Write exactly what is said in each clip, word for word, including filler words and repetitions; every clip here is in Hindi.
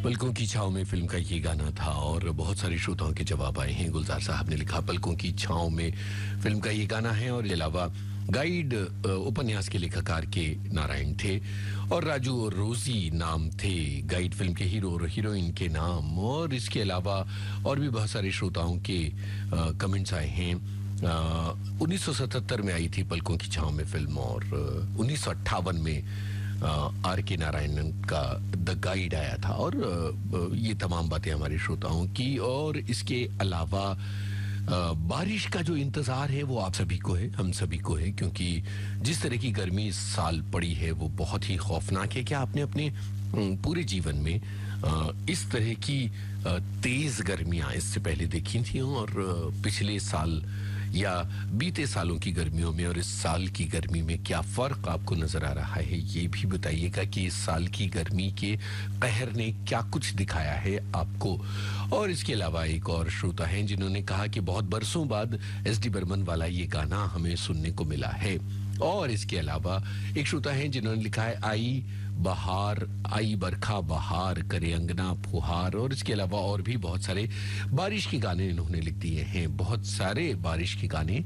पलकों की छाँव में फिल्म का ये गाना था और बहुत सारे श्रोताओं के जवाब आए हैं। गुलजार साहब ने लिखा पलकों की छाँव में फिल्म का ये गाना है, और इसके अलावा गाइड अ, उपन्यास के लेखकार के नारायण थे और राजू और रोजी नाम थे गाइड फिल्म के हीरो और हीरोइन के नाम। और इसके अलावा और भी बहुत सारे श्रोताओं के कमेंट्स आए हैं। उन्नीस सौ सतहत्तर में आई थी पलकों की छाँव में फिल्म, और उन्नीस सौ अट्ठावन में आर के नारायणन का द गाइड आया था। और आ, ये तमाम बातें हमारे श्रोताओं की। और इसके अलावा आ, बारिश का जो इंतज़ार है वो आप सभी को है, हम सभी को है, क्योंकि जिस तरह की गर्मी इस साल पड़ी है वो बहुत ही खौफनाक है। क्या आपने अपने पूरे जीवन में आ, इस तरह की आ, तेज़ गर्मियाँ इससे पहले देखी थी? और पिछले साल या बीते सालों की गर्मियों में और इस साल की गर्मी में क्या फर्क आपको नजर आ रहा है, ये भी बताइएगा कि इस साल की गर्मी के कहर ने क्या कुछ दिखाया है आपको। और इसके अलावा एक और श्रोता हैं जिन्होंने कहा कि बहुत बरसों बाद एस डी बर्मन वाला ये गाना हमें सुनने को मिला है। और इसके अलावा एक श्रोता हैं जिन्होंने लिखा है आई बहार, आई बरखा बहार करे अंगना फुहार। और इसके अलावा और भी बहुत सारे बारिश के गाने इन्होंने लिख दिए हैं, बहुत सारे बारिश के गाने।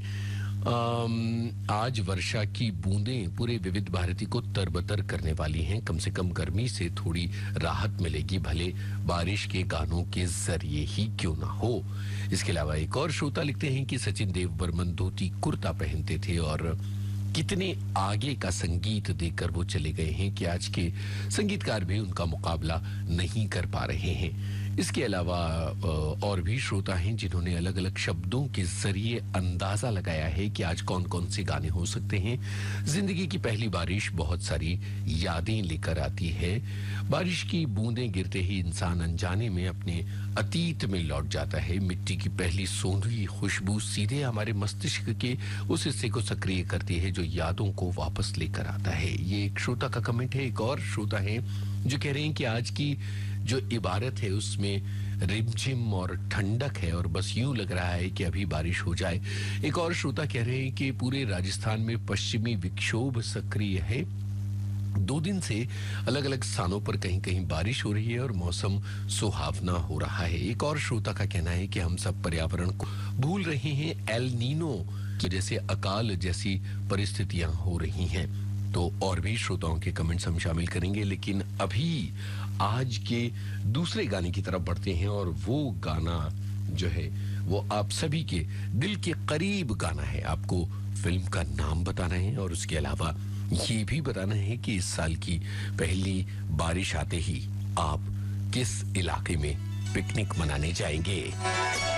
आम, आज वर्षा की बूंदें पूरे विविध भारती को तरबतर करने वाली हैं। कम से कम गर्मी से थोड़ी राहत मिलेगी, भले बारिश के गानों के जरिए ही क्यों ना हो। इसके अलावा एक और श्रोता लिखते हैं कि सचिन देव बर्मन धोती कुर्ता पहनते थे और कितने आगे का संगीत देकर वो चले गए हैं कि आज के संगीतकार भी उनका मुकाबला नहीं कर पा रहे हैं। इसके अलावा और भी श्रोता हैं जिन्होंने अलग अलग शब्दों के जरिए अंदाजा लगाया है कि आज कौन कौन से गाने हो सकते हैं। जिंदगी की पहली बारिश बहुत सारी यादें लेकर आती है। बारिश की बूंदें गिरते ही इंसान अनजाने में अपने अतीत में लौट जाता है। मिट्टी की पहली सोंधी खुशबू सीधे हमारे मस्तिष्क के उस हिस्से को सक्रिय करती है जो यादों को वापस लेकर आता है। ये एक श्रोता का कमेंट है। एक और श्रोता है जो कह रहे हैं कि आज की जो इबारत है उसमें रिमझिम और ठंडक है और बस यूं लग रहा है कि अभी बारिश हो जाए। एक और श्रोता कह रहे हैं कि पूरे राजस्थान में पश्चिमी विक्षोभ सक्रिय है। दो दिन से अलग अलग स्थानों पर कहीं कहीं बारिश हो रही है और मौसम सुहावना हो रहा है। एक और श्रोता का कहना है कि हम सब पर्यावरण को भूल रहे हैं, एल नीनो की वजह से अकाल जैसी परिस्थितियां हो रही हैं। तो और भी श्रोताओं के कमेंट्स हम शामिल करेंगे, लेकिन अभी आज के दूसरे गाने की तरफ बढ़ते हैं। और वो गाना जो है वो आप सभी के दिल के करीब गाना है। आपको फिल्म का नाम बताना है और उसके अलावा ये भी बताना है कि इस साल की पहली बारिश आते ही आप किस इलाके में पिकनिक मनाने जाएंगे।